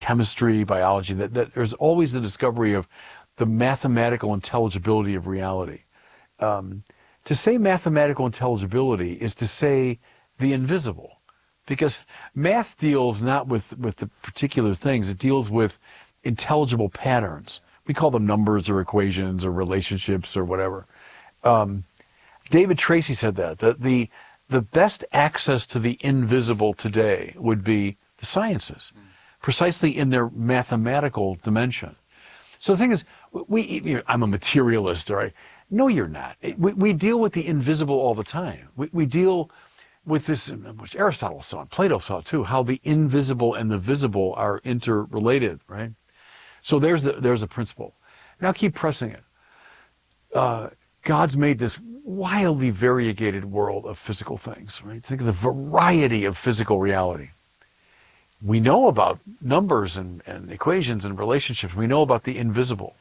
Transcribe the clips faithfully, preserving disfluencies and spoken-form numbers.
chemistry, biology, that, that there's always the discovery of the mathematical intelligibility of reality. Um, to say mathematical intelligibility is to say the invisible, because math deals not with, with the particular things, it deals with intelligible patterns. We call them numbers or equations or relationships or whatever. Um, David Tracy said that, that the, the best access to the invisible today would be the sciences, precisely in their mathematical dimension. So the thing is, we, you know, I'm a materialist, right? No, you're not. We, we deal with the invisible all the time. We, we deal with this, which Aristotle saw, and Plato saw too, how the invisible and the visible are interrelated, right? So there's the, there's a principle. Now keep pressing it. Uh, God's made this wildly variegated world of physical things, right? Think of the variety of physical reality. We know about numbers and, and equations and relationships. We know about the invisible.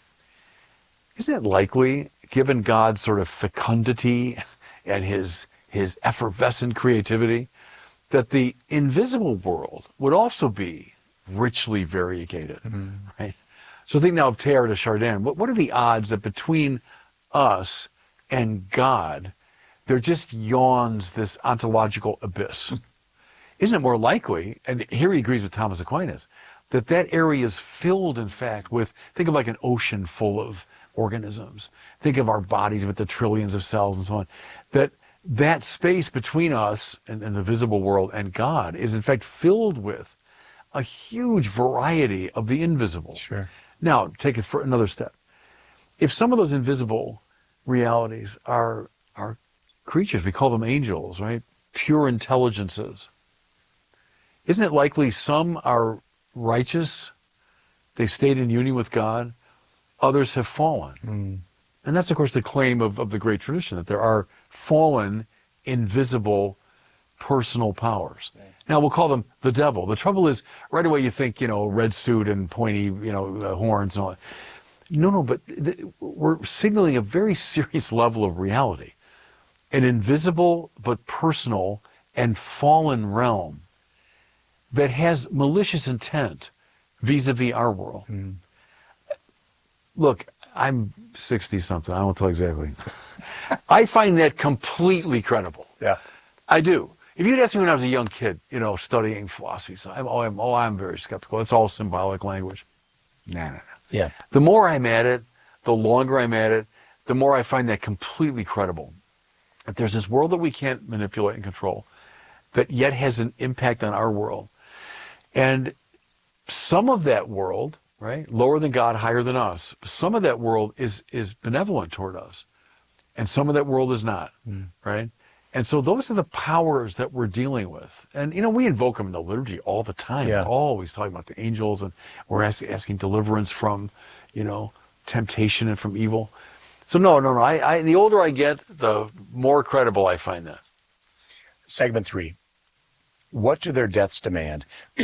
Isn't it likely, given God's sort of fecundity and his, his effervescent creativity, that the invisible world would also be richly variegated, mm-hmm. right? So think now of Teilhard de Chardin. What, what are the odds that between us and God, there just yawns this ontological abyss? Isn't it more likely, and here he agrees with Thomas Aquinas, that that area is filled, in fact, with, think of like an ocean full of organisms. Think of our bodies with the trillions of cells and so on. That that space between us and, and the visible world and God is, in fact, filled with a huge variety of the invisible. Sure. Now, take it for another step. If some of those invisible realities are, are creatures, we call them angels, right? Pure intelligences. Isn't it likely some are righteous, they've stayed in union with God, others have fallen? Mm. And that's, of course, the claim of, of the great tradition, that there are fallen, invisible, personal powers. Okay. Now, we'll call them the devil. The trouble is, right away you think, you know, red suit and pointy, you know, uh, horns and all that. No, no, but th- we're signaling a very serious level of reality. An invisible but personal and fallen realm that has malicious intent vis-a-vis our world. Mm. Look, I'm sixty-something. I won't tell exactly. I find that completely credible. Yeah. I do. If you'd asked me when I was a young kid, you know, studying philosophy, so I'm, oh, I'm, oh, I'm very skeptical. It's all symbolic language. Nah, nah, nah. Yeah. The more I'm at it, the longer I'm at it, the more I find that completely credible. That there's this world that we can't manipulate and control, that yet has an impact on our world. And some of that world, right, lower than God, higher than us, some of that world is is benevolent toward us. And some of that world is not, mm. right? And so those are the powers that we're dealing with. And, you know, we invoke them in the liturgy all the time. Yeah. We're always talking about the angels, and we're ask, asking deliverance from, you know, temptation and from evil. So no, no, no. I, I, the older I get, the more credible I find that. Segment three. What do their deaths demand?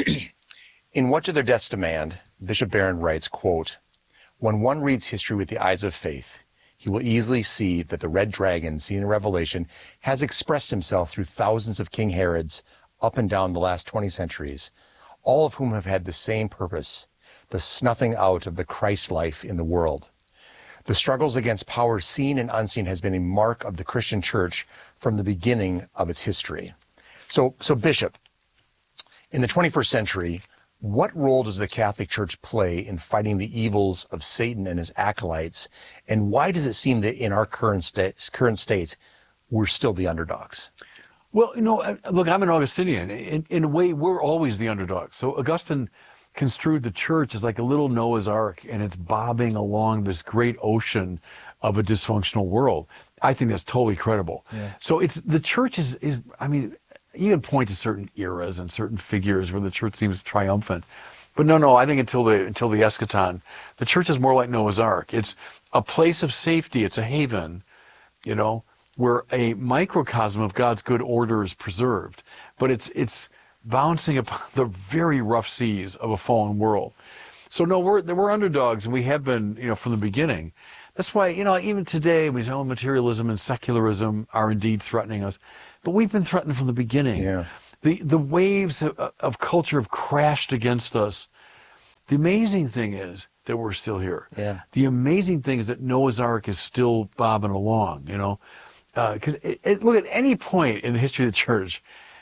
In What Do Their Deaths Demand, Bishop Barron writes, quote, "When one reads history with the eyes of faith, he will easily see that the red dragon seen in Revelation has expressed himself through thousands of King Herods up and down the last twenty centuries, all of whom have had the same purpose, the snuffing out of the Christ life in the world. The struggles against powers seen and unseen has been a mark of the Christian church from the beginning of its history." So, so Bishop, in the twenty-first century, what role does the Catholic Church play in fighting the evils of Satan and his acolytes? And why does it seem that in our current state, current state, we're still the underdogs? Well, you know, look, I'm an Augustinian. In, in a way, we're always the underdogs. So Augustine construed the church as like a little Noah's Ark, and it's bobbing along this great ocean of a dysfunctional world. I think that's totally credible. Yeah. So it's the church is, is, I mean, you can point to certain eras and certain figures where the church seems triumphant. But no, no, I think until the until the eschaton, the church is more like Noah's Ark. It's a place of safety. It's a haven, you know, where a microcosm of God's good order is preserved. But it's it's bouncing upon the very rough seas of a fallen world. So no, we're we're underdogs, and we have been, you know, from the beginning. That's why, you know, even today, we know materialism and secularism are indeed threatening us. But we've been threatened from the beginning. Yeah. The the waves of, of culture have crashed against us The amazing thing is that we're still here. Yeah. The amazing thing is that Noah's Ark is still bobbing along, you know. Because uh, it, it, look, at any point in the history of the church,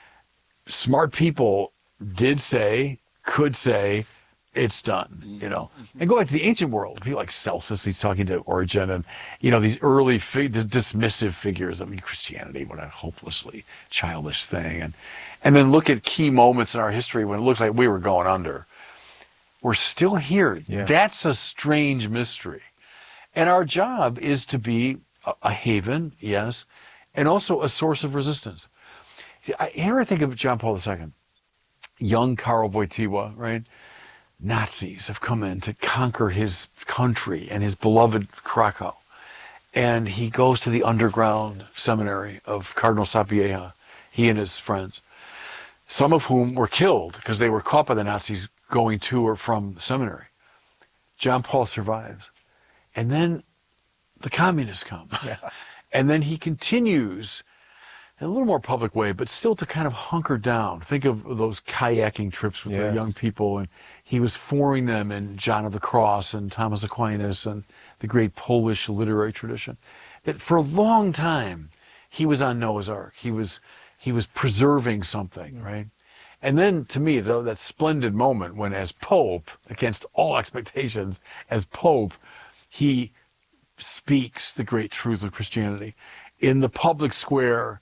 smart people did say, could say, it's done, you know. And go back to the ancient world, people like Celsus, he's talking to Origen, and, you know, these early fig- the dismissive figures. I mean, Christianity, what a hopelessly childish thing. And, and then look at key moments in our history when it looks like we were going under. We're still here. Yeah. That's a strange mystery. And our job is to be a, a haven, yes, and also a source of resistance. I, here I think of John Paul the Second, young Karl Wojtyła, right? Nazis have come in to conquer his country and his beloved Krakow. And he goes to the underground seminary of Cardinal Sapieha, he and his friends, some of whom were killed because they were caught by the Nazis going to or from the seminary. John Paul survives. And then the communists come. Yeah. And then he continues in a little more public way, but still to kind of hunker down. Think of those kayaking trips with Yes. the young people, and he was forming them in John of the Cross and Thomas Aquinas and the great Polish literary tradition. That for a long time, he was on Noah's Ark. He was he was preserving something, right? And then, to me, though, that splendid moment when, as Pope, against all expectations, as Pope, he speaks the great truth of Christianity in the public square,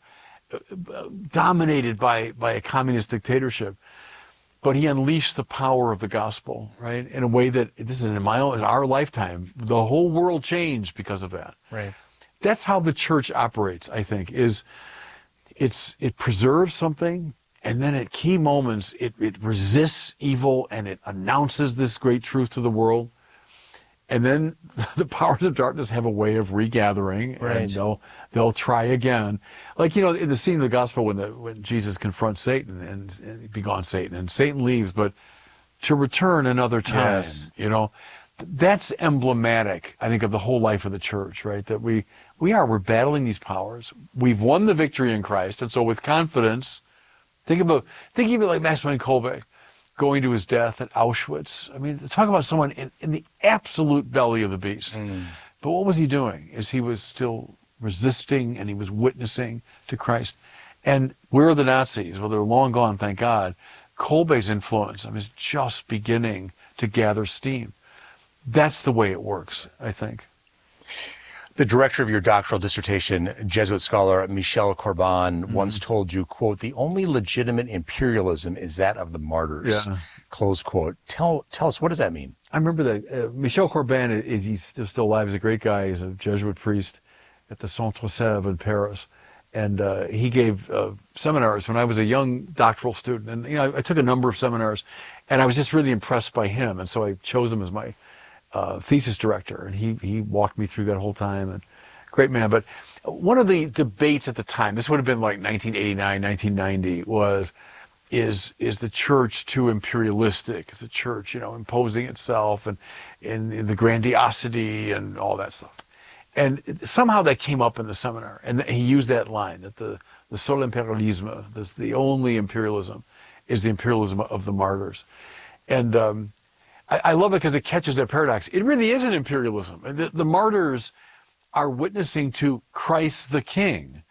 dominated by, by a communist dictatorship. But he unleashed the power of the gospel, right, in a way that, this is in my own, our lifetime, the whole world changed because of that. Right. That's how the church operates, I think, is it's it preserves something, and then at key moments, it, it resists evil and it announces this great truth to the world. And then the powers of darkness have a way of regathering, Right. and they'll they'll try again. Like, you know, in the scene of the gospel when the when Jesus confronts Satan and, and be gone Satan, and Satan leaves, but to return another time. Yes. You know, that's emblematic, I think, of the whole life of the church, right? That we we are we're battling these powers. We've won the victory in Christ, and so with confidence, think about think of it like Maximilian Kolbe going to his death at Auschwitz. I mean, talk about someone in, in the absolute belly of the beast. Mm. But what was he doing? Is he was still resisting, and he was witnessing to Christ. And where are the Nazis? Well, they're long gone, thank God. Kolbe's influence, I mean, is just beginning to gather steam. That's the way it works, I think. The director of your doctoral dissertation, Jesuit scholar Michel Corbin, Mm-hmm. once told you, quote, "The only legitimate imperialism is that of the martyrs," Yeah. close quote. Tell tell us, what does that mean? I remember that uh, Michel Corbin is he's still, still alive. He's a great guy. He's a Jesuit priest at the Centre Sèvres in Paris, and uh, he gave uh, seminars when I was a young doctoral student. And you know, I, I took a number of seminars, and I was just really impressed by him, and so I chose him as my uh, thesis director. And he he walked me through that whole time. And great man. But one of the debates at the time, this would have been like nineteen eighty-nine, nineteen ninety, was. Is is the church too imperialistic? Is the church, you know, imposing itself and in the grandiosity and all that stuff? And somehow that came up in the seminar, and he used that line that the the sole imperialisme, this, the only imperialism, is the imperialism of the martyrs. And um, I, I love it because it catches that paradox. It really is an imperialism. The, the martyrs are witnessing to Christ the King.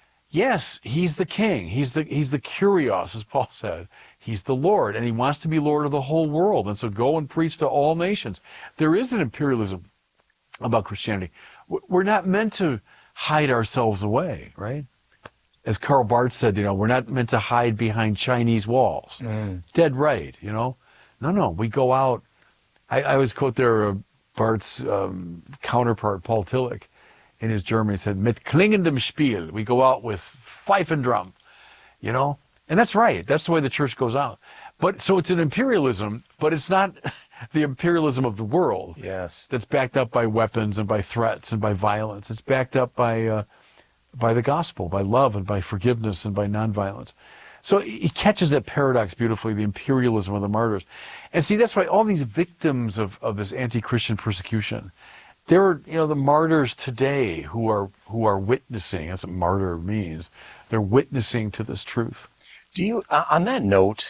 Yes, he's the king. He's the he's the Kyrios, as Paul said. He's the Lord, and he wants to be Lord of the whole world. And so go and preach to all nations. There is an imperialism about Christianity. We're not meant to hide ourselves away, right? As Karl Barth said, you know, we're not meant to hide behind Chinese walls. Mm. Dead right, you know? No, no, we go out. I, I always quote there uh, Barth's um, counterpart, Paul Tillich, in his German. He said, "Mit klingendem Spiel." We go out with fife and drum, you know? And that's right. That's the way the church goes out. But so it's an imperialism, but it's not the imperialism of the world. Yes. That's backed up by weapons and by threats and by violence. It's backed up by uh, by the gospel, by love and by forgiveness and by nonviolence. So he catches that paradox beautifully, the imperialism of the martyrs. And see, that's why all these victims of, of this anti-Christian persecution, there are, you know, the martyrs today who are who are witnessing. That's what martyr means. They're witnessing to this truth. Do you, uh, on that note,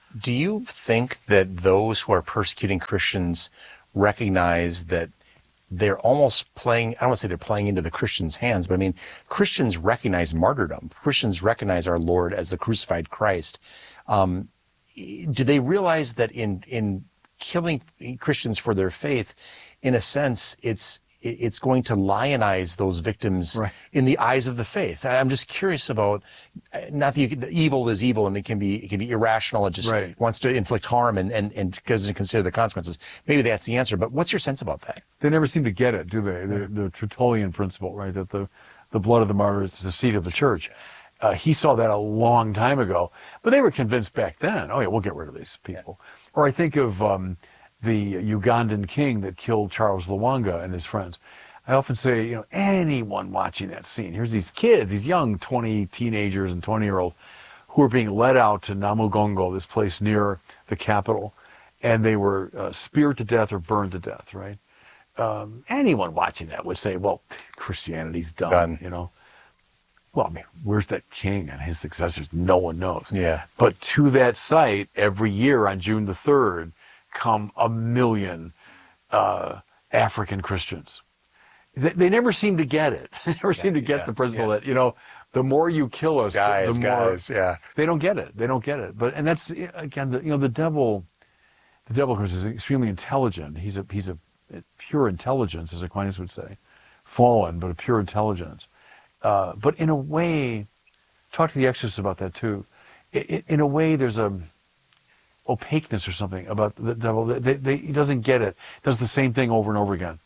Do you think that those who are persecuting Christians recognize that they're almost playing, I don't want to say they're playing into the Christians' hands, but I mean, Christians recognize martyrdom. Christians recognize our Lord as the crucified Christ. Um, do they realize that in, in killing Christians for their faith, in a sense, it's, it's going to lionize those victims Right. in the eyes of the faith? I'm just curious about, not that you can, evil is evil and it can be, it can be irrational. It just Right. wants to inflict harm and, and, and doesn't consider the consequences. Maybe that's the answer, but what's your sense about that? They never seem to get it, do they? The, the Tertullian principle, right? That the, the blood of the martyrs is the seed of the church. Uh, he saw that a long time ago, but they were convinced back then, oh yeah, we'll get rid of these people. Yeah. Or I think of um, the Ugandan king that killed Charles Lwanga and his friends. I often say, you know, anyone watching that scene, here's these kids, these young twenty teenagers and twenty-year-olds who are being led out to Namugongo, this place near the capital, and they were uh, speared to death or burned to death, right? Um, anyone watching that would say, well, Christianity's done, done, you know. Well, I mean, where's that king and his successors? No one knows. Yeah. But to that site, every year on June the third, come a million uh, African Christians. They, they never seem to get it. They never yeah, seem to get yeah, the principle yeah. that, you know, the more you kill us, guys, the more... Guys, yeah. They don't get it. They don't get it. But, and that's, again, the, you know, the devil, the devil, of course, is extremely intelligent. He's a, he's a pure intelligence, as Aquinas would say. Fallen, but a pure intelligence. Uh, but in a way, talk to the exorcists about that too. In, in a way, there's a opaqueness or something about the devil. They, they, he doesn't get it. Does the same thing over and over again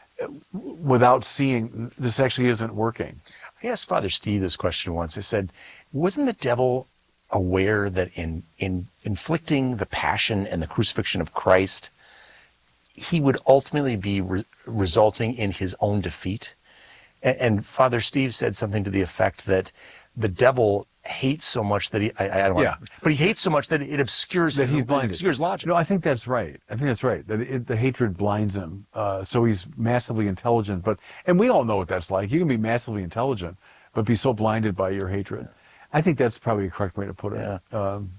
without seeing this actually isn't working. I asked Father Steve this question once. I said, wasn't the devil aware that in, in inflicting the passion and the crucifixion of Christ, he would ultimately be re- resulting in his own defeat? And, and Father Steve said something to the effect that the devil hates so much that he, I, I don't want yeah. but he hates so much that it obscures, that his, he's blinded. obscures logic. No, I think that's right. I think that's right. That it, the hatred blinds him. Uh, so he's massively intelligent. But, and we all know what that's like. You can be massively intelligent, but be so blinded by your hatred. I think that's probably a correct way to put it. Yeah. Um,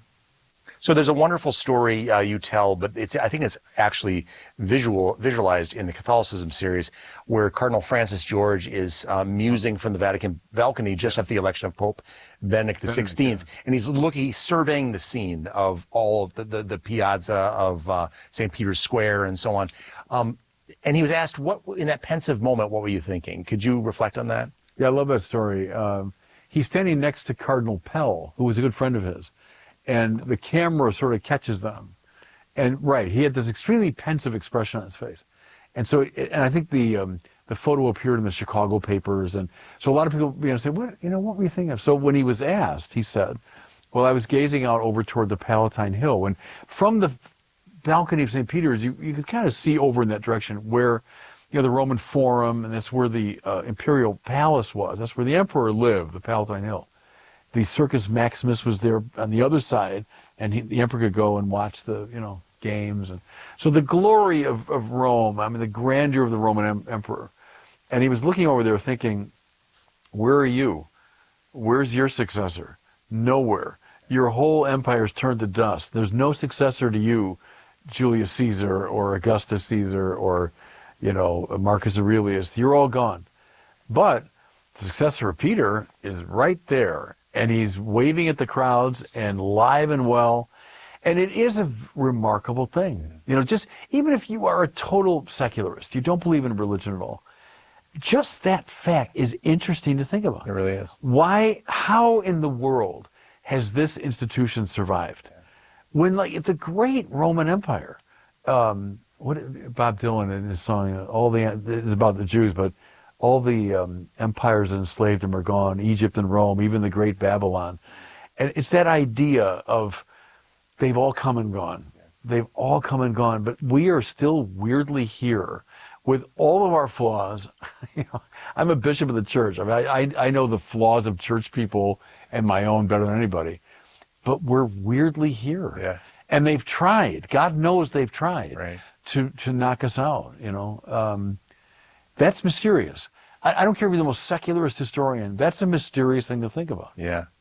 So there's a wonderful story uh, you tell, but it's I think it's actually visual visualized in the Catholicism series, where Cardinal Francis George is uh, musing from the Vatican balcony just after the election of Pope Benedict the sixteenth, yeah. and he's looking, he's surveying the scene of all of the the, the piazza of uh, Saint Peter's Square and so on. Um, and he was asked, "What in that pensive moment? What were you thinking?" Could you reflect on that? Yeah, I love that story. Um, he's standing next to Cardinal Pell, who was a good friend of his. And the camera sort of catches them. And right, he had this extremely pensive expression on his face. And so, and I think the um, the photo appeared in the Chicago papers. And so a lot of people began to say, what, you know, what were you thinking of? So when he was asked, he said, well, I was gazing out over toward the Palatine Hill. And from the balcony of Saint Peter's, you, you could kind of see over in that direction where, you know, the Roman Forum, and that's where the uh, Imperial Palace was. That's where the emperor lived, the Palatine Hill. The Circus Maximus was there on the other side, and he, the emperor could go and watch the, you know, games. And so the glory of, of Rome, I mean, the grandeur of the Roman em- emperor. And he was looking over there thinking, where are you? Where's your successor? Nowhere. Your whole empire's turned to dust. There's no successor to you, Julius Caesar or Augustus Caesar or, you know, Marcus Aurelius. You're all gone. But the successor of Peter is right there. And he's waving at the crowds and live and well. And it is a remarkable thing. You know, just even if you are a total secularist, you don't believe in religion at all, just that fact is interesting to think about. It really is. Why, how in the world has this institution survived? When, like, it's a great Roman Empire. Um, what Bob Dylan in his song, all the, it's about the Jews, but all the um, empires that enslaved them are gone, Egypt and Rome, even the great Babylon. And it's that idea of they've all come and gone. They've all come and gone, but we are still weirdly here with all of our flaws. You know, I'm a bishop of the church. I mean, I, I, I know the flaws of church people and my own better than anybody, but we're weirdly here. Yeah. And they've tried. God knows they've tried right. to, to knock us out, you know. Um, That's mysterious. I, I don't care if you're the most secularist historian. That's a mysterious thing to think about. Yeah.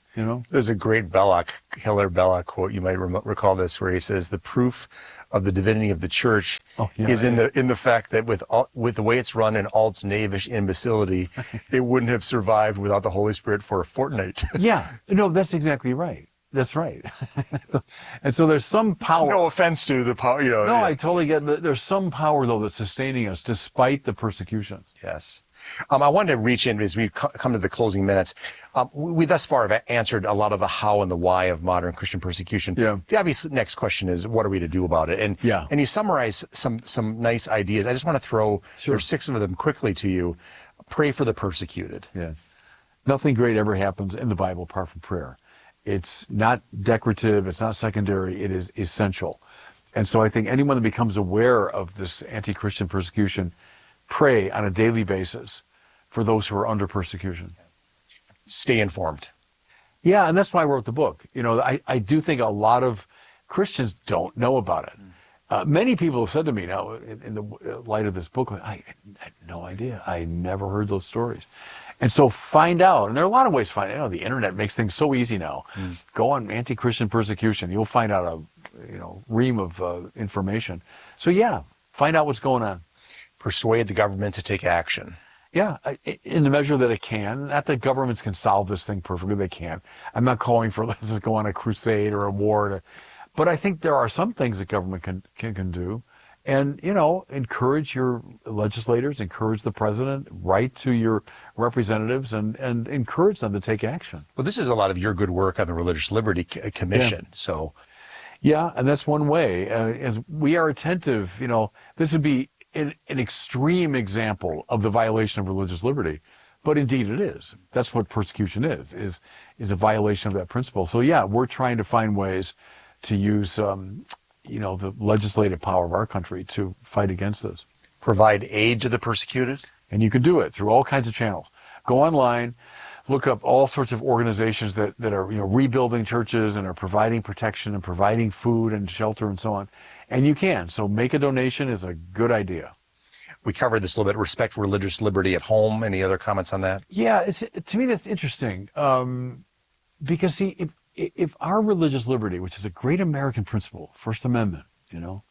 you know? There's a great Belloc, Hilaire Belloc quote, you might rem- recall this, where he says, the proof of the divinity of the church Oh, yeah, is in yeah. the in the fact that with all, with the way it's run in all its knavish imbecility, it wouldn't have survived without the Holy Spirit for a fortnight. Yeah, no, that's exactly right. That's right. so, and so there's some power. No offense to the power, you know. No, yeah. I totally get that. There's some power, though, that's sustaining us despite the persecution. Yes. Um, I wanted to reach in as we co- come to the closing minutes. Um, we, we thus far have answered a lot of the how and the why of modern Christian persecution. Yeah. The obvious next question is, what are we to do about it? And Yeah. and you summarize some some nice ideas. I just want to throw Sure. there's six of them quickly to you. Pray for the persecuted. Yeah. Nothing great ever happens in the Bible apart from prayer. It's not decorative. It's not secondary. It is essential. And so I think anyone that becomes aware of this anti-Christian persecution, pray on a daily basis for those who are under persecution. Stay informed. Yeah, and that's why I wrote the book. You know, I, I do think a lot of Christians don't know about it. Uh, many people have said to me now, in, in the light of this book, I, I had no idea. I never heard those stories. And so find out, and there are a lot of ways to find out. You know, the internet makes things so easy now. Mm. Go on anti-Christian persecution. You'll find out a you know ream of uh, information. So yeah, find out what's going on. Persuade the government to take action. Yeah, in the measure that it can. Not that governments can solve this thing perfectly. They can't. I'm not calling for let's just go on a crusade or a war. To, but I think there are some things that government can, can, can do. And, you know, encourage your legislators, encourage the president, write to your representatives, and, and encourage them to take action. Well, this is a lot of your good work on the Religious Liberty C- Commission. Yeah. So, yeah, and that's one way. Uh, as we are attentive, you know, this would be an, an extreme example of the violation of religious liberty. But indeed it is. That's what persecution is, is, is a violation of that principle. So, yeah, we're trying to find ways to use um, you know, the legislative power of our country to fight against this. Provide aid to the persecuted? And you can do it through all kinds of channels. Go online, look up all sorts of organizations that, that are, you know, rebuilding churches and are providing protection and providing food and shelter and so on. And you can. So make a donation is a good idea. We covered this a little bit. Respect religious liberty at home. Any other comments on that? Yeah, it's, to me that's interesting. Um, because, see, if, if our religious liberty, which is a great American principle, First Amendment, you know,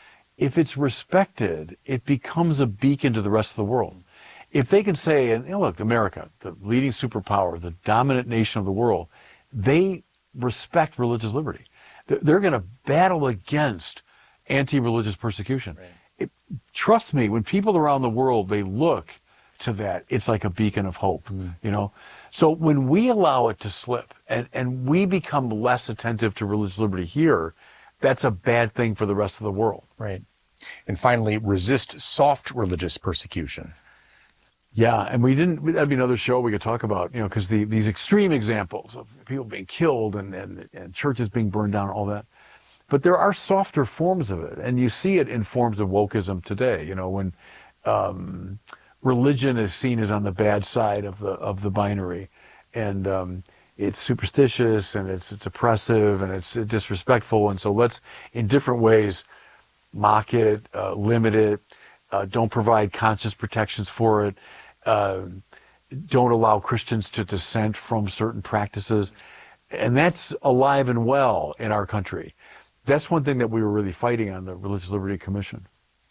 if it's respected, it becomes a beacon to the rest of the world. If they can say, and you know, look, America, the leading superpower, the dominant nation of the world, they respect religious liberty. They're, they're going to battle against anti-religious persecution. Right. It, trust me, when people around the world, they look to that, it's like a beacon of hope, mm. you know? So when we allow it to slip and, and we become less attentive to religious liberty here, that's a bad thing for the rest of the world. Right. And finally, resist soft religious persecution. Yeah, and we didn't, that'd be another show we could talk about, you know, because the, these extreme examples of people being killed and, and, and churches being burned down, all that. But there are softer forms of it, and you see it in forms of wokeism today, you know, when um, religion is seen as on the bad side of the of the binary, and um, it's superstitious, and it's it's oppressive, and it's disrespectful, and so let's, in different ways, mock it, uh, limit it, uh, don't provide conscious protections for it, uh, don't allow Christians to dissent from certain practices, and that's alive and well in our country. That's one thing that we were really fighting on the Religious Liberty Commission.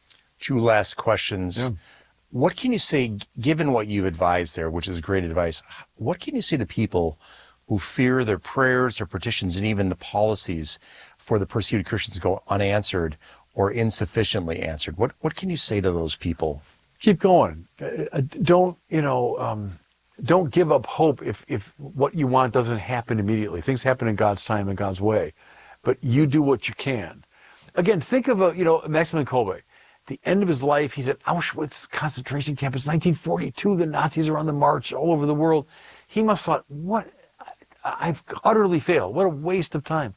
Two last questions. Yeah. What can you say, given what you've advised there, which is great advice, what can you say to people who fear their prayers, their petitions, and even the policies for the persecuted Christians go unanswered or insufficiently answered? What what can you say to those people? Keep going. Uh, don't, you know, um, don't give up hope if, if what you want doesn't happen immediately. Things happen in God's time and God's way. But you do what you can. Again, think of, a, you know, Maximilian Kolbe. The end of his life, he's at Auschwitz concentration camp. It's nineteen forty-two. The Nazis are on the march all over the world. He must have thought, what? I've utterly failed. What a waste of time.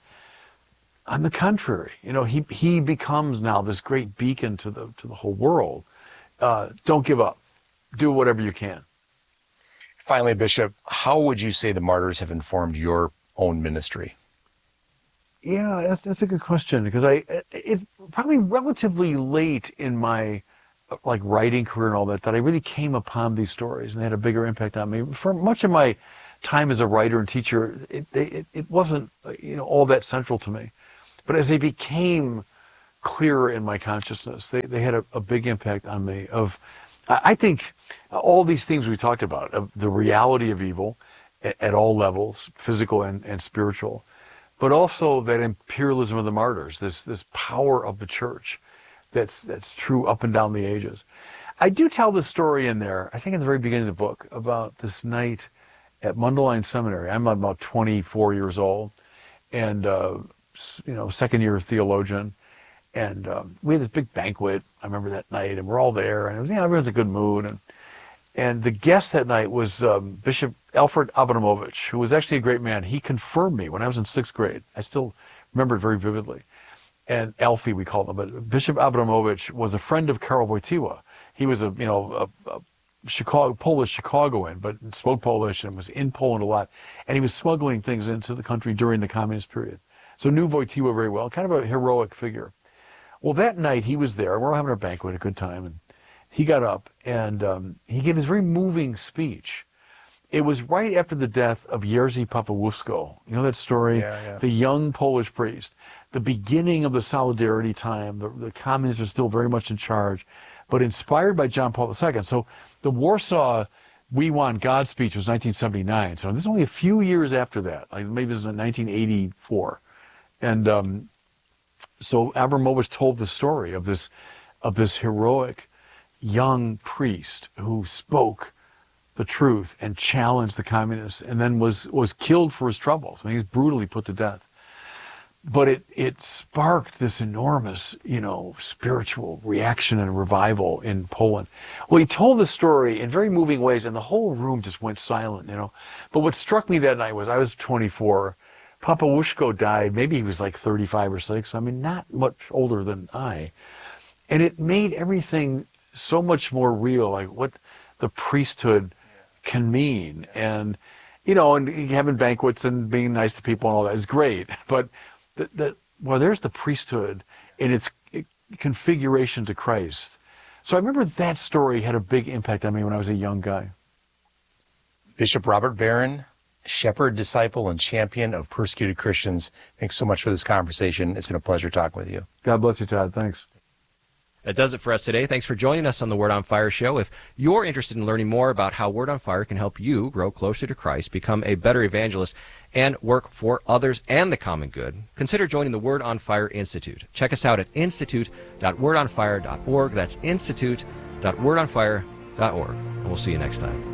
On the contrary, you know, he he becomes now this great beacon to the to the whole world. Uh, don't give up. Do whatever you can. Finally, Bishop, how would you say the martyrs have informed your own ministry? Yeah, that's that's a good question, because I it's probably relatively late in my like writing career and all that that I really came upon these stories and they had a bigger impact on me. For much of my time as a writer and teacher, it, it, it wasn't, you know, all that central to me. But as they became clearer in my consciousness, they, they had a, a big impact on me. Of, I think all these things we talked about, of the reality of evil at, at all levels, physical and, and spiritual, but also that imperialism of the martyrs, this this power of the church that's that's true up and down the ages. I do tell this story in there, I think in the very beginning of the book, about this night at Mundelein Seminary. I'm about twenty-four years old, and uh, you know, second year theologian, and um, we had this big banquet. I remember that night, and we're all there, and it was, you know, everyone's in a good mood, and and the guest that night was um, Bishop Alfred Abramovich, who was actually a great man. He confirmed me when I was in sixth grade. I still remember it very vividly. And Alfie, we called him, but Bishop Abramovich was a friend of Karol Wojtyła. He was a, you know, a, a Chicago, Polish Chicagoan, but spoke Polish and was in Poland a lot. And he was smuggling things into the country during the communist period. So knew Wojtyła very well, kind of a heroic figure. Well, that night he was there. We're all having a banquet, a good time, and he got up and um, he gave this very moving speech. It was right after the death of Jerzy Pawłowski. You know that story? Yeah, yeah. The young Polish priest. The beginning of the Solidarity time. The, the communists are still very much in charge, but inspired by John Paul the Second. So the Warsaw We Want God speech was nineteen seventy-nine. So this is only a few years after that. Like maybe it was in nineteen eighty-four. And um, so Abramovich told the story of this, of this heroic young priest who spoke the truth and challenged the communists, and then was was killed for his troubles. I mean, he was brutally put to death. But it it sparked this enormous, you know, spiritual reaction and revival in Poland. Well, he told the story in very moving ways, and the whole room just went silent, you know. But what struck me that night was I was twenty-four. Pawłowski died. Maybe he was like thirty-five or six. I mean, not much older than I. And it made everything so much more real, like what the priesthood can mean. And, you know, and having banquets and being nice to people and all that is great. But, the, the, well, there's the priesthood in its configuration to Christ. So I remember that story had a big impact on me when I was a young guy. Bishop Robert Barron, shepherd, disciple, and champion of persecuted Christians, thanks so much for this conversation. It's been a pleasure talking with you. God bless you, Todd. Thanks. That does it for us today. Thanks for joining us on the Word on Fire show. If you're interested in learning more about how Word on Fire can help you grow closer to Christ, become a better evangelist, and work for others and the common good, consider joining the Word on Fire Institute. Check us out at institute dot word on fire dot org. That's institute dot word on fire dot org. And we'll see you next time.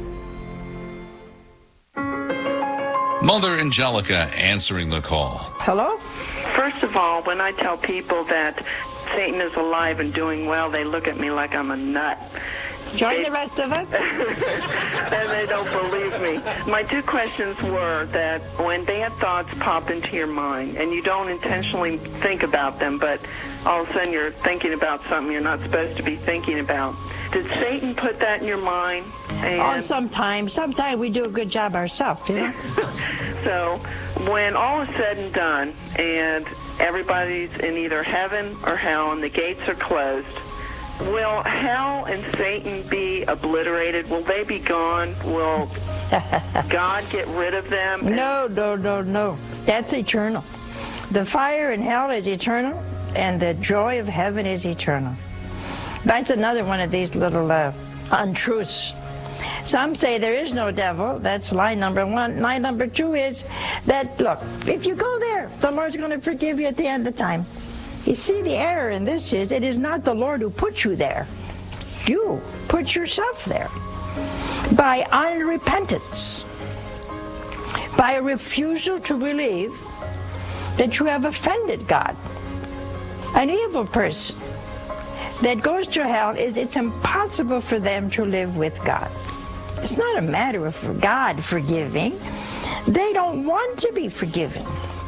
Mother Angelica answering the call. Hello? First of all, when I tell people that Satan is alive and doing well, they look at me like I'm a nut. Join They- the rest of us. and they don't believe me. My two questions were that when bad thoughts pop into your mind and you don't intentionally think about them, but all of a sudden you're thinking about something you're not supposed to be thinking about, did Satan put that in your mind? And Oh, sometimes. Sometimes we do a good job ourselves, you know? so when all is said and done and everybody's in either heaven or hell and the gates are closed, will hell and Satan be obliterated? Will they be gone? Will God get rid of them? No, no, no, no. That's eternal. The fire in hell is eternal, and the joy of heaven is eternal. That's another one of these little uh, untruths. Some say there is no devil. That's lie number one. Lie number two is that, look, if you go there, the Lord's going to forgive you at the end of time. You see, the error in this is it is not the Lord who put you there. You put yourself there by unrepentance, by a refusal to believe that you have offended God. An evil person that goes to hell is it's impossible for them to live with God. It's not a matter of God forgiving. They don't want to be forgiven.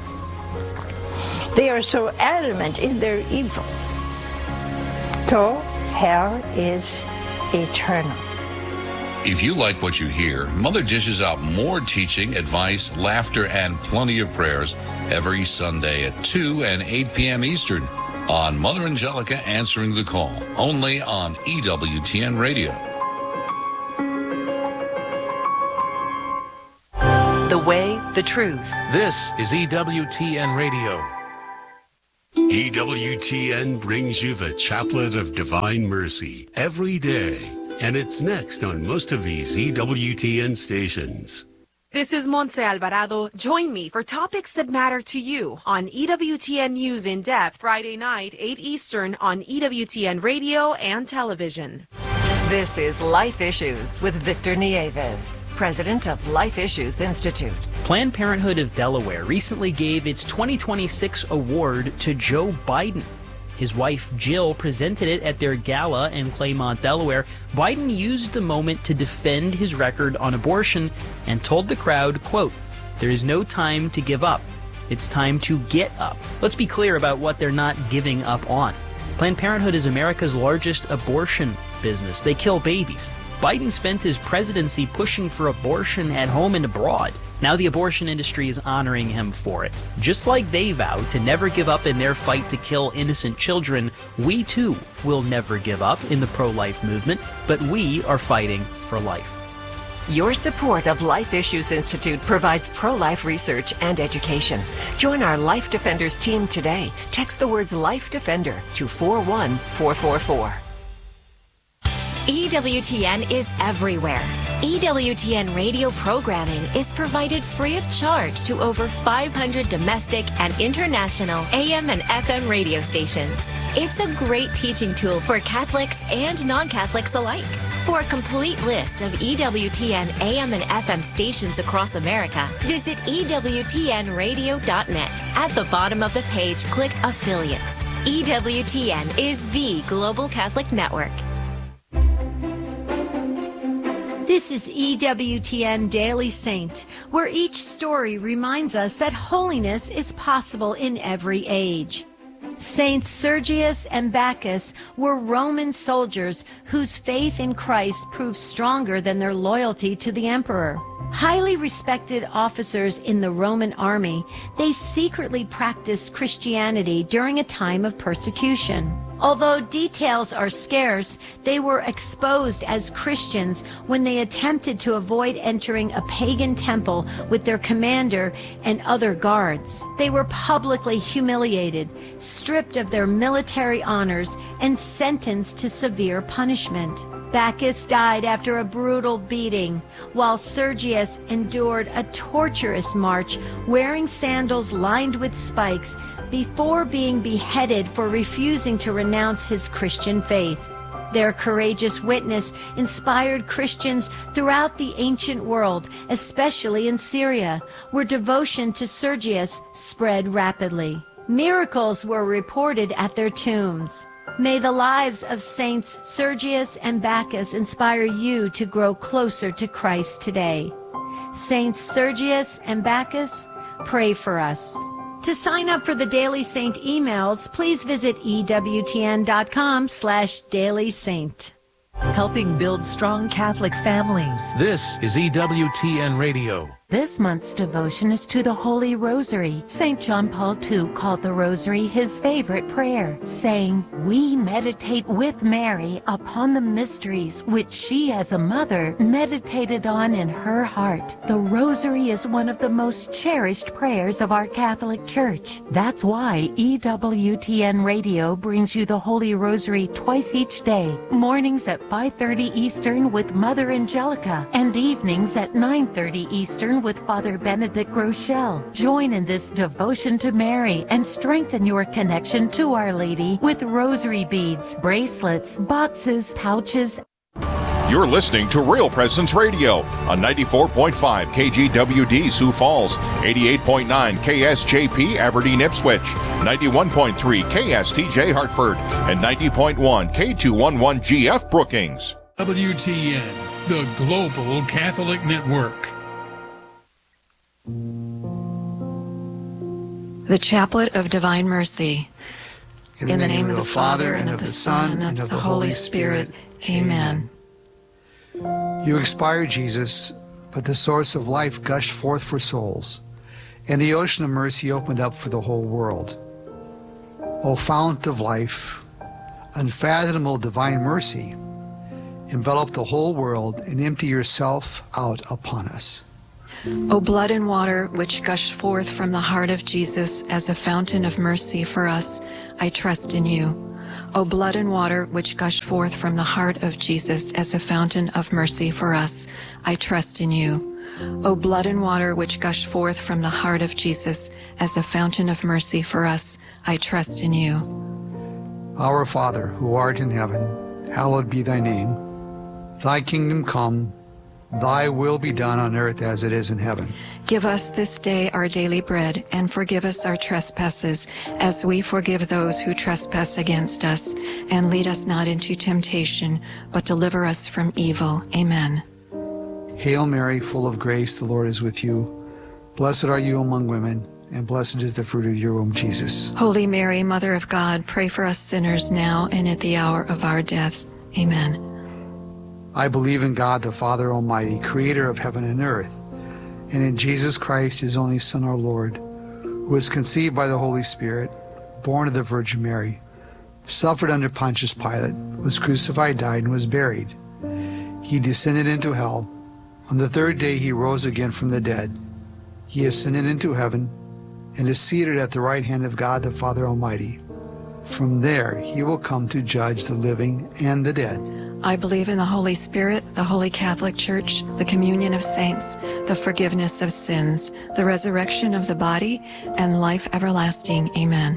They are so adamant in their evil. So hell is eternal. If you like what you hear, Mother dishes out more teaching, advice, laughter, and plenty of prayers every Sunday at two and eight p.m. Eastern on Mother Angelica Answering the Call, only on E W T N Radio. truth. This is E W T N Radio. E W T N brings you the Chaplet of Divine Mercy every day, and it's next on most of these E W T N stations. This is Montse Alvarado. Join me for topics that matter to you on E W T N News in Depth, Friday night, eight Eastern on E W T N Radio and Television. This is Life Issues with Victor Nieves, president of Life Issues Institute. Planned Parenthood of Delaware recently gave its twenty twenty-six award to Joe Biden. His wife, Jill, presented it at their gala in Claymont, Delaware. Biden used the moment to defend his record on abortion and told the crowd, quote, "There is no time to give up. It's time to get up." Let's be clear about what they're not giving up on. Planned Parenthood is America's largest abortion business. They kill babies. Biden spent his presidency pushing for abortion at home and abroad. Now the abortion industry is honoring him for it. Just like they vowed to never give up in their fight to kill innocent children, we too will never give up in the pro-life movement, but we are fighting for life. Your support of Life Issues Institute provides pro-life research and education. Join our Life Defenders team today. Text the words Life Defender to four one four four four. E W T N is everywhere. E W T N radio programming is provided free of charge to over five hundred domestic and international A M and F M radio stations. It's a great teaching tool for Catholics and non-Catholics alike. For a complete list of E W T N A M and F M stations across America, visit E W T N radio dot net. At the bottom of the page, click Affiliates. E W T N is the global Catholic network. This is E W T N Daily Saint, where each story reminds us that holiness is possible in every age. Saints Sergius and Bacchus were Roman soldiers whose faith in Christ proved stronger than their loyalty to the emperor. Highly respected officers in the Roman army, they secretly practiced Christianity during a time of persecution. Although details are scarce, they were exposed as Christians when they attempted to avoid entering a pagan temple with their commander and other guards. They were publicly humiliated, stripped of their military honors, and sentenced to severe punishment. Bacchus died after a brutal beating, while Sergius endured a torturous march wearing sandals lined with spikes before being beheaded for refusing to renounce his Christian faith. Their courageous witness inspired Christians throughout the ancient world, especially in Syria, where devotion to Sergius spread rapidly. Miracles were reported at their tombs. May the lives of Saints Sergius and Bacchus inspire you to grow closer to Christ today. Saints Sergius and Bacchus, pray for us. To sign up for the Daily Saint emails, please visit E W T N dot com slash Daily Saint. Helping build strong Catholic families. This is E W T N Radio. This month's devotion is to the Holy Rosary. Saint John Paul the Second called the Rosary his favorite prayer, saying, "We meditate with Mary upon the mysteries which she as a mother meditated on in her heart." The Rosary is one of the most cherished prayers of our Catholic Church. That's why E W T N Radio brings you the Holy Rosary twice each day, mornings at five thirty Eastern with Mother Angelica, and evenings at nine thirty Eastern with Father Benedict Rochelle. Join in this devotion to Mary and strengthen your connection to Our Lady with rosary beads, bracelets, boxes, pouches. You're listening to Real Presence Radio on ninety-four point five K G W D Sioux Falls, eighty-eight point nine K S J P Aberdeen Ipswich, ninety-one point three K S T J Hartford, and ninety point one K two eleven G F Brookings. W T N, the Global Catholic Network. The Chaplet of Divine Mercy. In, In the, the name, name of the Father, and of the Son, and of the Holy Spirit. Amen. You expired, Jesus, but the source of life gushed forth for souls, and the ocean of mercy opened up for the whole world. O fount of life, unfathomable divine mercy, envelop the whole world and empty yourself out upon us. O blood and water which gush forth from the heart of Jesus as a fountain of mercy for us, I trust in you. O blood and water which gush forth from the heart of Jesus as a fountain of mercy for us, I trust in you. O blood and water which gush forth from the heart of Jesus as a fountain of mercy for us, I trust in you. Our Father, who art in heaven, hallowed be thy name. Thy kingdom come, thy will be done on earth as it is in heaven. Give us this day our daily bread, and forgive us our trespasses, as we forgive those who trespass against us. And lead us not into temptation, but deliver us from evil. Amen. Hail Mary, full of grace, the Lord is with you. Blessed are you among women, and blessed is the fruit of your womb, Jesus. Holy Mary, Mother of God, pray for us sinners now and at the hour of our death. Amen. I believe in God, the Father Almighty, creator of heaven and earth, and in Jesus Christ, his only Son, our Lord, who was conceived by the Holy Spirit, born of the Virgin Mary, suffered under Pontius Pilate, was crucified, died, and was buried. He descended into hell. On the third day he rose again from the dead. He ascended into heaven and is seated at the right hand of God, the Father Almighty. From there he will come to judge the living and the dead. I believe in the Holy Spirit, the Holy Catholic Church, the communion of saints, the forgiveness of sins, the resurrection of the body, and life everlasting. Amen.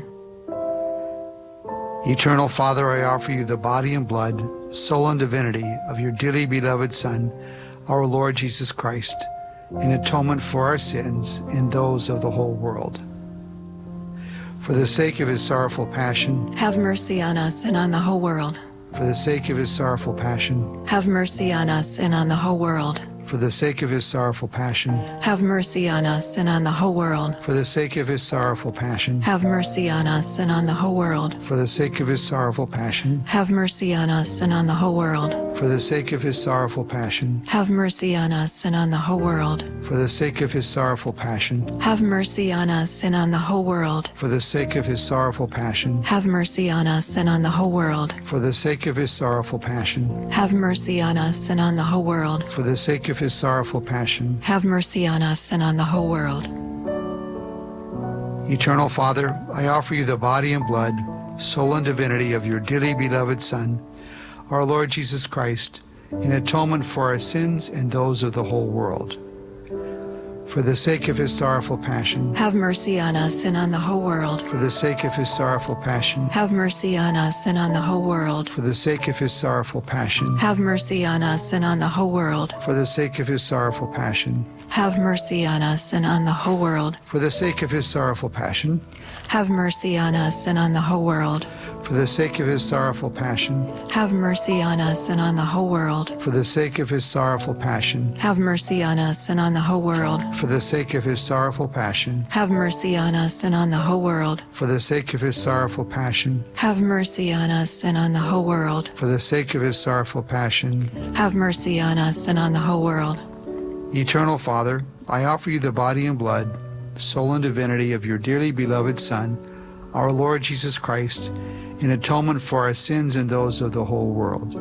Eternal Father, I offer you the body and blood, soul and divinity of your dearly beloved Son, our Lord Jesus Christ, in atonement for our sins and those of the whole world. For the sake of his sorrowful passion, have mercy on us and on the whole world. For the sake of his sorrowful passion, have mercy on us and on the whole world. For the sake of his sorrowful passion, have mercy on us and on the whole world. For the sake of his sorrowful passion, have mercy on us and on the whole world. For the sake of his sorrowful passion, have mercy on us and on the whole world. For the sake of his sorrowful passion, have mercy on us and on the whole world. For the sake of his sorrowful passion, have mercy on us and on the whole world. For the sake of his sorrowful passion, have mercy on us and on the whole world. For the sake of his sorrowful passion, have mercy on us and on the whole world. For the sake of his sorrowful passion, have mercy on us and on the whole world. Eternal Father, I offer you the body and blood, soul and divinity of your dearly beloved Son, our Lord Jesus Christ, in atonement for our sins and those of the whole world. For the sake of his sorrowful passion, have mercy on us and on the whole world. For the sake of his sorrowful passion, have mercy on us and on the whole world. For the sake of his sorrowful passion, have mercy on us and on the whole world. For the sake of his sorrowful passion, have mercy on us and on the whole world. For the sake of his sorrowful passion, have mercy on us and on the whole world. For the sake of his sorrowful passion, have mercy on us and on the whole world. For the sake of his sorrowful passion, have mercy on us and on the whole world. For the sake of his sorrowful passion, have mercy on us and on the whole world. For the sake of his sorrowful passion, have mercy on us and on the whole world. For the sake of his sorrowful passion, have mercy on us and on the whole world. Eternal Father, I offer you the body and blood, soul and divinity of your dearly beloved Son, our Lord Jesus Christ, in atonement for our sins and those of the whole world.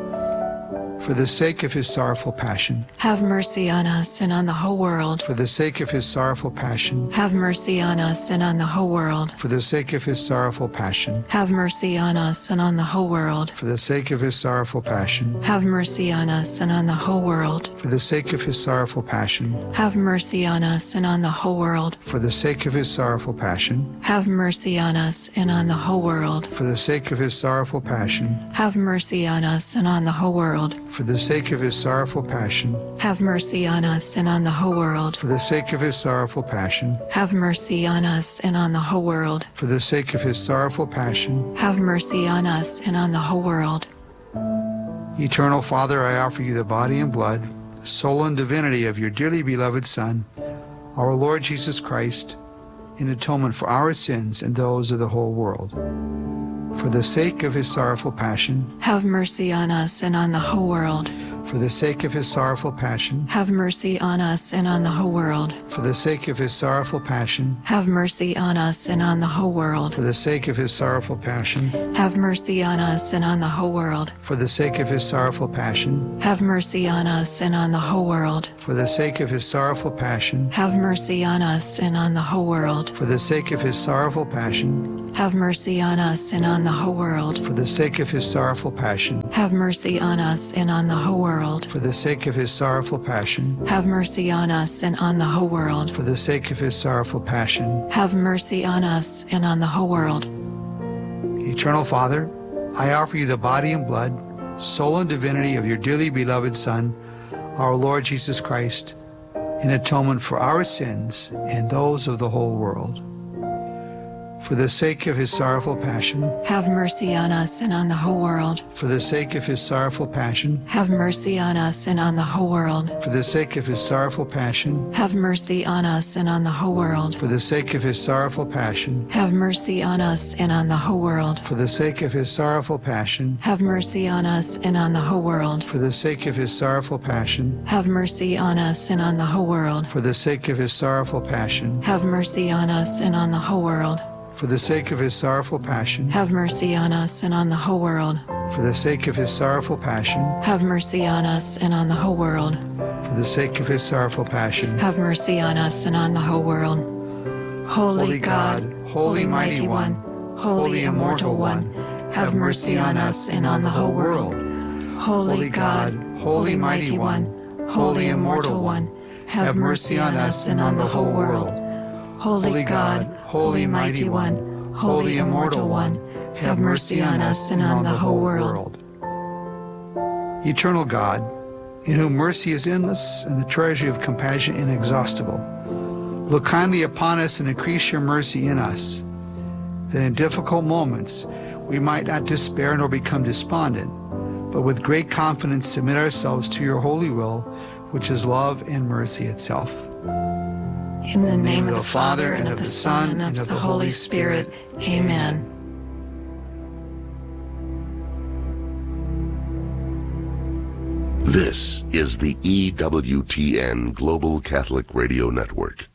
For the sake of his sorrowful passion, have mercy on us and on the whole world. For the sake of his sorrowful passion, have mercy on us and on the whole world. For the sake of his sorrowful passion, have mercy on us and on the whole world. For the sake of his sorrowful passion, have mercy on us and on the whole world. For the sake of his sorrowful passion, have mercy on us and on the whole world. For the sake of his sorrowful passion, have mercy on us and on the whole world. For the sake of his sorrowful passion, have mercy on us and on the whole world. For the sake of his sorrowful passion, have mercy on us and on the whole world. For the sake of his sorrowful passion, have mercy on us and on the whole world. For the sake of his sorrowful passion, have mercy on us and on the whole world. Eternal Father, I offer you the body and blood, soul and divinity of your dearly beloved Son, our Lord Jesus Christ, in atonement for our sins and those of the whole world. For the sake of his sorrowful passion, have mercy on us and on the whole world. For For the sake of his sorrowful passion, have mercy on us and on the whole world. For the sake of his sorrowful passion, have mercy on us and on the whole world. For the sake of his sorrowful passion, have mercy on us and on the whole world. For the sake of his sorrowful passion, have mercy on us and on the whole world. For the sake of his sorrowful passion, have mercy on us and on the whole world. For the sake of his sorrowful passion, have mercy on us and on the whole world. For the sake of his sorrowful passion, have mercy on us and on the whole world. For the sake of his sorrowful passion, have mercy on us and on the whole world. For the sake of his sorrowful passion, have mercy on us and on the whole world. Eternal Father, I offer you the body and blood, soul and divinity of your dearly beloved Son, our Lord Jesus Christ, in atonement for our sins and those of the whole world. For the sake of his sorrowful passion, have mercy on us and on the whole world. For the sake of his sorrowful passion, have mercy on us and on the whole world. For the sake of his sorrowful passion, have mercy on us and on the whole world. For the sake of his sorrowful passion, have mercy on us and on the whole world. For the sake of his sorrowful passion, have mercy on us and on the whole world. For the sake of his sorrowful passion, have mercy on us and on the whole world. For the sake of his sorrowful passion, have mercy on us and on the whole world. For the sake of his sorrowful passion, have mercy on us and on the whole world. For the sake of his sorrowful passion, have mercy on us and on the whole world. For the sake of his sorrowful passion, have mercy on us and on the whole world. Holy, Holy God, God, Holy Mighty One, Holy Immortal One, have mercy on us and on the whole world. Holy God, Holy Mighty One, Holy Immortal One, have mercy on us and on the whole world. Holy God, Holy Mighty One, Holy Immortal One, have mercy on us and on the whole world. Eternal God, in whom mercy is endless and the treasury of compassion inexhaustible, look kindly upon us and increase your mercy in us, that in difficult moments we might not despair nor become despondent, but with great confidence submit ourselves to your holy will, which is love and mercy itself. In the name of the Father, and of the Son, and of the Holy Spirit. Amen. This is the E W T N Global Catholic Radio Network.